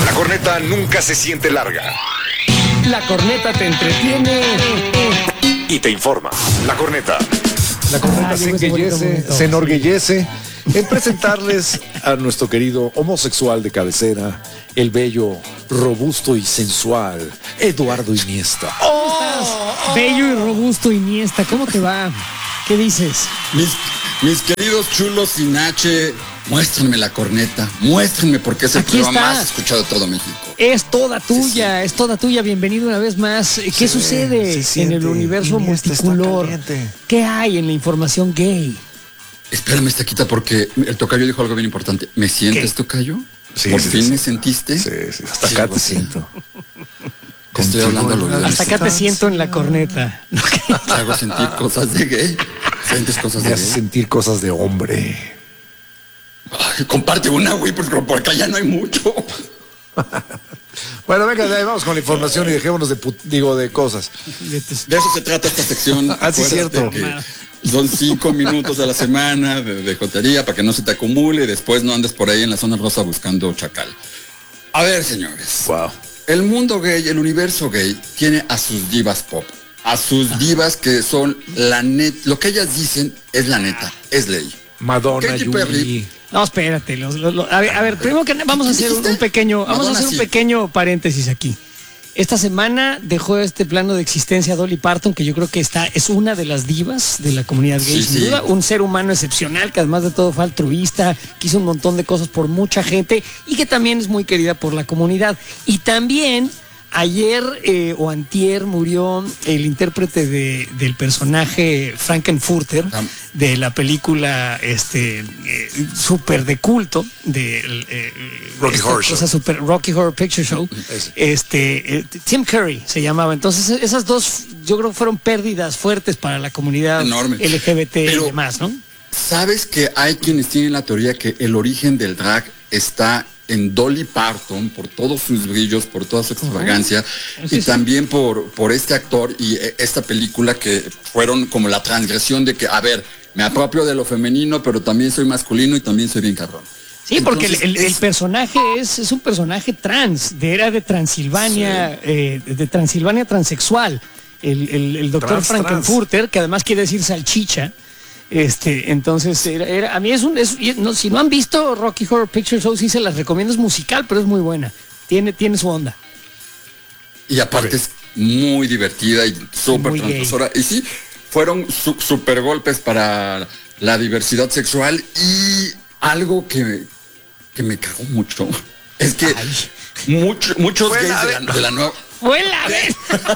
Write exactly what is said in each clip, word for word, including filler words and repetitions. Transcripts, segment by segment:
La corneta nunca se siente larga. La corneta te entretiene Y te informa. La corneta. La corneta Ah, se llegó ese bonito enorgullece, momento, se enorgullece en presentarles a nuestro querido homosexual de cabecera, el bello, robusto y sensual Eduardo Iniesta. Oh, bello y robusto Iniesta, ¿cómo te va? ¿Qué dices? Mis, mis queridos chulos sin H, muéstrenme la corneta, muéstrenme porque es el Aquí programa está. más escuchado de todo México. Es toda tuya, es toda tuya. Bienvenido una vez más. ¿Qué Sí, sucede se siente. en el universo Iniesta está multicolor? caliente. ¿Qué hay en la información gay? Espérame, Estaquita, porque el tocayo dijo algo bien importante. ¿Me sientes, ¿Qué? tocayo? Sí, ¿Por sí, fin sí. me sentiste? Sí, sí, hasta Sí, acá algo te así. siento. Que estoy hablando al oído. Hasta acá te siento en la corneta. Te hago sentir cosas de gay. ¿Sientes cosas Me de hace gay? sentir cosas de hombre. Ay, comparte una, güey, porque por acá ya no hay mucho. Bueno, venga, ya vamos con la información y dejémonos de, put- digo, de cosas. De eso se trata esta sección. Ah, sí, Acuérdate cierto. que son cinco minutos a la semana de, de jotería para que no se te acumule y después no andes por ahí en la zona rosa buscando chacal. A ver, señores. Wow. El mundo gay, el universo gay, tiene a sus divas pop. A sus divas que son la net. Lo que ellas dicen es la neta, es ley. Madonna, Katy Yuri. Perry. No, espérate. los- los- los- a, ver, a ver, primero que nada, vamos a hacer un, un pequeño, vamos a Madonna, hacer un sí. pequeño paréntesis aquí. Esta semana dejó este plano de existencia Dolly Parton, que yo creo que está, es una de las divas de la comunidad gay, Sí, sin sí. duda, un ser humano excepcional, que además de todo fue altruista, que hizo un montón de cosas por mucha gente y que también es muy querida por la comunidad. Y también ayer eh, o antier murió el intérprete de, del personaje Frankenfurter Ah. de la película este eh, súper de culto de eh, Rocky esta Horror Show. cosa super Rocky Horror Picture Show. Ese. Este eh, Tim Curry se llamaba. Entonces esas dos yo creo que fueron pérdidas fuertes para la comunidad Enorme. L G B T Pero- y demás, ¿no? ¿Sabes que hay quienes tienen la teoría que el origen del drag está en Dolly Parton por todos sus brillos, por toda su extravagancia Sí, y sí. también por, por este actor y eh, esta película que fueron como la transgresión de que, a ver, me apropio de lo femenino, pero también soy masculino y también soy bien cabrón? Sí, porque el, Entonces, el- el es- personaje es, es un personaje trans, de era de Transilvania, eh, de Transilvania transexual. El, el, el doctor Trans, trans. Frankenfurter, que además quiere decir salchicha. Este, entonces, era, era- a mí es un, es- y no, si no han visto Rocky Horror Picture Show, sí se las recomiendo, es musical, pero es muy buena. Tiene, tiene su onda. Y aparte es muy divertida y súper Muy gay. transgresora. Y sí, fueron su- super golpes para la diversidad sexual y algo que, que me cagó mucho. Es que mucho- muchos Bueno, gays a de la, ver. de la nueva... ¡Vuela! ven!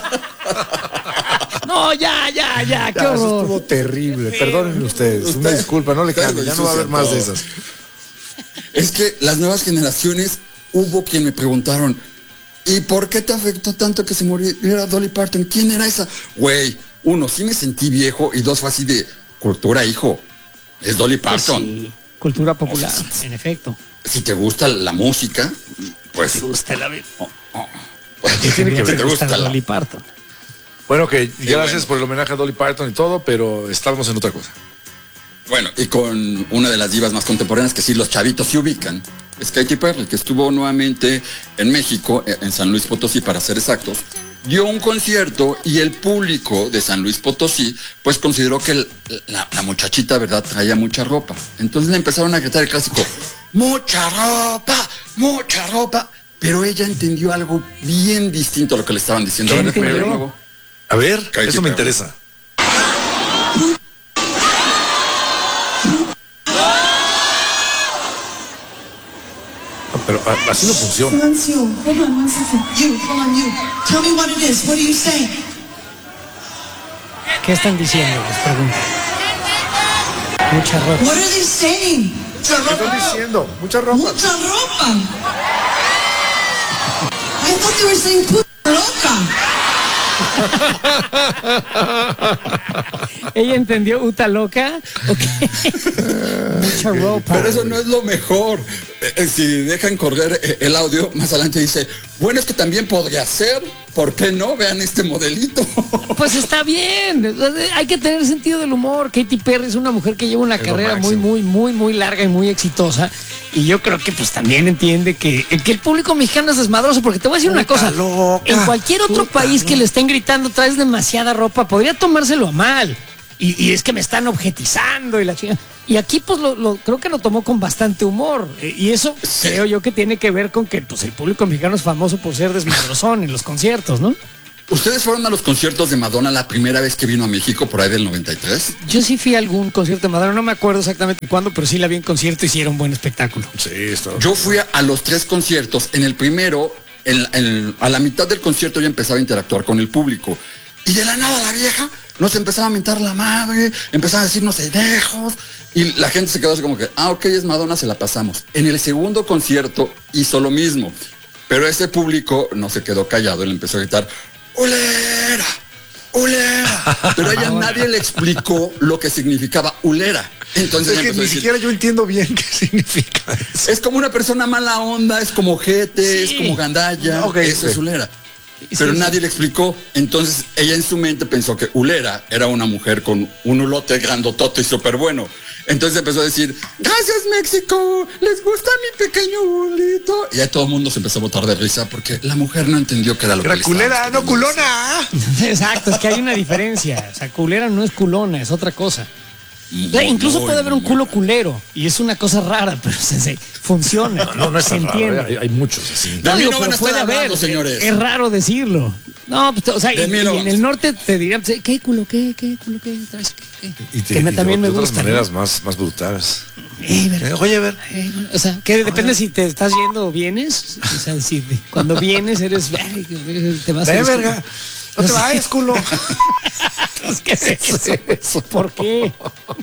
No, ya, ya, ya, qué Ya, eso horror. estuvo terrible. Perdónenme ustedes. Una Usted- disculpa, no le usted cambien. lo Ya no va a haber ensucia más de todo. esas. Es que las nuevas generaciones, hubo quien me preguntaron, ¿y por qué te afectó tanto que se muriera Dolly Parton? ¿Quién era esa? Güey, uno, sí me sentí viejo y dos, fue así de cultura, hijo. Es Dolly Pues Parton. sí, cultura popular, en efecto. Si te gusta la música, pues... Gusta la vida. pues, Tiene tiene que que te gustar gusta la... Dolly Parton. Bueno, que gracias bueno. por el homenaje a Dolly Parton y todo, pero estamos en otra cosa. Bueno, y con una de las divas más contemporáneas que sí los chavitos se ubican, es Katy Perry, que estuvo nuevamente en México, en San Luis Potosí para ser exactos, dio un concierto y el público de San Luis Potosí pues consideró que el- la, la muchachita, ¿verdad?, traía mucha ropa. Entonces le empezaron a gritar el clásico, ¡mucha ropa! ¡Mucha ropa! Pero ella entendió algo bien distinto a lo que le estaban diciendo. ¿Qué A ver, déjame ver de entendió? nuevo. A ver, Katy eso me Perry. interesa. No, pero a- así no funciona. One's you. Hold on one second. You, hold on, you. Tell me what it is. What are you saying? ¿Qué están diciendo? Les pregunto. Mucha ropa. What are they saying? ¿Qué están diciendo? Mucha ropa. Mucha ropa. I thought they were saying puta loca. ¿Ella entendió Uta loca? Ok. Mucha ropa. Pero eso no es lo mejor. Eh, eh, si dejan correr eh, el audio, más adelante dice, bueno, es que también podría ser. ¿Por qué no? Vean este modelito. Pues está bien. Hay que tener sentido del humor. Katy Perry es una mujer que lleva una Es lo carrera muy, máximo. muy, muy, muy larga y muy exitosa. Y yo creo que pues también entiende que, que el público mexicano es desmadroso, porque te voy a decir una cosa, loca, en cualquier otro puta país que loca. le estén gritando traes demasiada ropa, podría tomárselo a mal. Y, y es que me están objetizando y la chingada. Y aquí pues lo, lo- creo que lo tomó con bastante humor. Eh, Y eso Sí. creo yo que tiene que ver con que pues el público mexicano es famoso por ser desmadrozón en los conciertos, ¿no? ¿Ustedes fueron a los conciertos de Madonna la primera vez que vino a México por ahí del noventa y tres? Yo sí fui a algún concierto de Madonna, no me acuerdo exactamente cuándo, pero sí la vi en concierto y sí era un buen espectáculo. Sí, está. Yo fui a, a los tres conciertos. En el primero, en- en- a la mitad del concierto ya empezaba a interactuar con el público. Y de la nada la vieja nos empezaba a mentar la madre, empezaba a decirnos pendejos. Y la gente se quedó así como que, ah, ok, es Madonna, se la pasamos. En el segundo concierto hizo lo mismo. Pero ese público no se quedó callado, él empezó a gritar, ¡ulera! ¡ulera! Pero a ella nadie le explicó lo que significaba ulera. Entonces Es ella que empezó a ni decir, siquiera yo entiendo bien qué significa eso. es como una persona mala onda, es como jete, Sí. es como gandalla, Ok, eso ok. es ulera. Sí, Pero sí. nadie le explicó. Entonces ella en su mente pensó que ulera era una mujer con un ulote grandotote y súper bueno. Entonces empezó a decir, gracias México, les gusta mi pequeño ulito. Y ya todo el mundo se empezó a botar de risa porque la mujer no entendió que era lo Era que le culera, estábamos no queriendo culona. Exacto, es que hay una diferencia. O sea, culera no es culona, es otra cosa. decir. O sea, incluso Muy, puede haber un muy culo mal. culero y es una cosa rara, pero se, se- funciona. No, no es se tan raro, entiende. hay, hay muchos así. De No, mí digo, no van pero a estar puede haber. hablando, señores. Es raro decirlo. No, pues, o sea, y, De mí no y en vamos. el norte te dirían, pues, ¿qué culo, qué, qué culo, qué traes? ¿Qué, qué? Y te- que me- y de- también de me otras gusta. ¿no? maneras más, más brutales. Eh, ver- Eh, Oye, a ver. eh, o sea, que depende si te estás yendo o vienes. O sea, si de- cuando vienes eres, ay, te vas a Ve, verga. No te vayas, culo. ¿Qué es eso? ¿Por qué?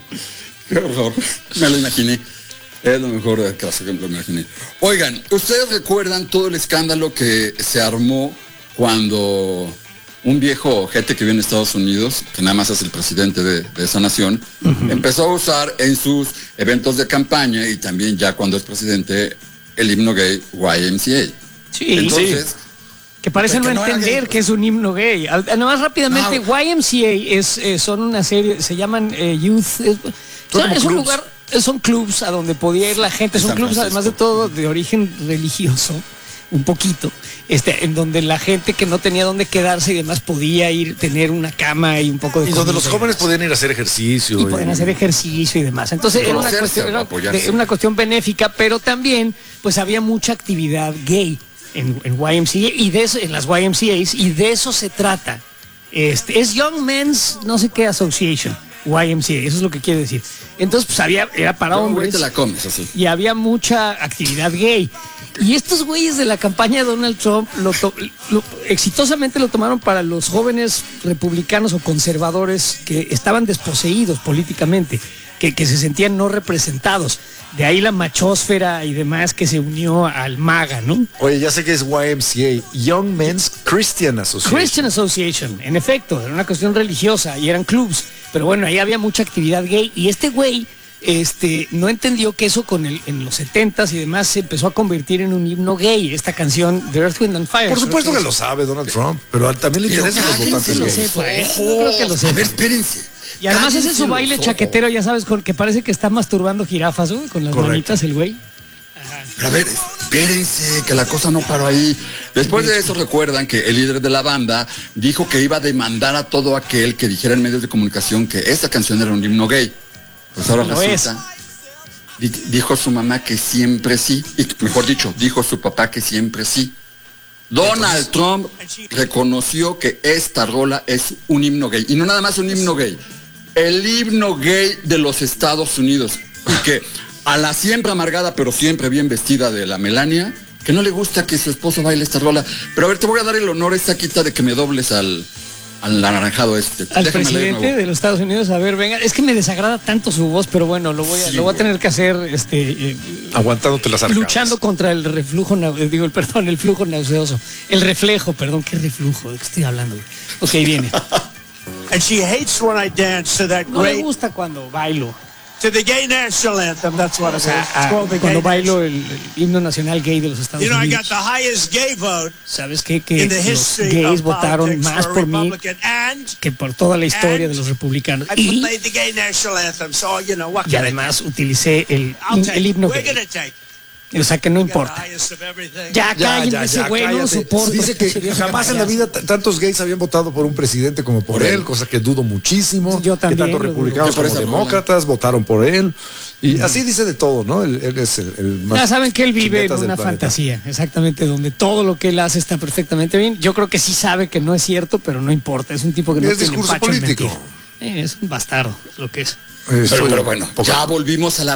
Qué horror. Me lo imaginé. Es lo mejor de caso que me lo imaginé. Oigan, ¿ustedes recuerdan todo el escándalo que se armó cuando un viejo ojete que vive en Estados Unidos, que nada más es el presidente de, de esa nación, empezó a usar en sus eventos de campaña y también ya cuando es presidente el himno gay Y M C A? Sí, Entonces, que parece Porque no no era entender gay. que es un himno gay. Al- Nomás rápidamente, No. Y M C A es, eh, son una serie, se llaman eh, Youth. Es, son- como es un clubs. lugar, eh, son clubs a donde podía ir la gente. Son San clubs, además de Francisco. todo, de origen religioso, un poquito, este, en donde la gente que no tenía dónde quedarse y demás podía ir, tener una cama y un poco de Y donde comida los y jóvenes demás. podían ir a hacer ejercicio. Y pueden hacer ejercicio y demás. Entonces era una Conocerse, cuestión, era apoyarse. de- una cuestión benéfica, pero también pues había mucha actividad gay en, en Y M C A y de eso, en las Y M C As, y de eso se trata. Este, es Young Men's no sé qué Association, Y M C A, eso es lo que quiere decir. Entonces pues había, era para Pero, güey, hombres te la comes así. y había mucha actividad gay. Y estos güeyes de la campaña de Donald Trump lo to- lo- exitosamente lo tomaron para los jóvenes republicanos o conservadores que estaban desposeídos políticamente, que, que se sentían no representados. De ahí la machósfera y demás que se unió al MAGA, ¿no? Oye, ya sé que es Y M C A, Young Men's Christian Association. Christian Association, en efecto, era una cuestión religiosa y eran clubs, pero bueno, ahí había mucha actividad gay y este güey este, no entendió que eso con el, en los setentas y demás se empezó a convertir en un himno gay, esta canción de Earth, Wind and Fire. Por creo supuesto que es. lo sabe Donald Trump, pero también le Pero interesan los cállense votantes lo los gays. sepa, ¿eh? ojos. No creo que lo sepa. A ver, espérense. Y además ese Cállense su baile los chaquetero, ojos. ya sabes, con que parece que está masturbando jirafas, ¿no? Con las Correcto. manitas el güey. Pero a ver, espérense, que la cosa no paró ahí. Después de eso recuerdan que el líder de la banda dijo que iba a demandar a todo aquel que dijera en medios de comunicación que esta canción era un himno gay. Pues ahora Lo resulta, di- dijo su mamá que siempre sí, y mejor dicho, dijo su papá que siempre sí. Donald Trump reconoció que esta rola es un himno gay. Y no nada más un himno gay, el himno gay de los Estados Unidos. Y que a la siempre amargada, pero siempre bien vestida de la Melania, que no le gusta que su esposo baile esta rola. Pero a ver, te voy a dar el honor esta quita de que me dobles al, al anaranjado este. Al Déjame leer de presidente nuevo. de los Estados Unidos, a ver, venga, es que me desagrada tanto su voz, pero bueno, lo voy a, Sí, lo voy a güey. tener que hacer, este, eh, Aguantándote las arcadas. luchando contra el reflujo, nau- eh, digo, el perdón, el flujo nauseoso. El reflejo, perdón, ¿qué reflujo? ¿De qué estoy hablando? güey? Ok, viene. And she hates when I dance to that No le great, gusta cuando bailo. to the gay national anthem. That's what O it is. sea, It's a- called the cuando gay bailo el, el himno nacional gay de los Estados You know, I got Unidos. the highest gay vote ¿Sabes qué? Que in the los history gays of votaron politics más for a por mí Republican, and que por toda la historia And de los republicanos. I Y, played the gay national anthem. So you know what? y can I además utilicé el, I'll take el it. himno We're gay. gonna take it. O sea, que no Got the importa. highest of everything. Ya, cállenme ese güey, no lo cállate. soporto. Dice que Pinche viejo jamás en la payaso. vida t- tantos gays habían votado por un presidente como por, Por él, él. cosa que dudo muchísimo. Yo también Que tanto lo dudo. republicanos Yo por como esa demócratas votaron por él. Y así dice de todo, ¿no? Él, él es el, el más Ya saben que él vive en chingatas del una planeta. fantasía, exactamente, donde todo lo que él hace está perfectamente bien. Yo creo que sí sabe que no es cierto, pero no importa. Es un tipo que no Es tiene discurso empacho en político. mentir. Eh, es un bastardo, es lo que es. Eh, Pero, soy pero un bueno, poco- ya volvimos a la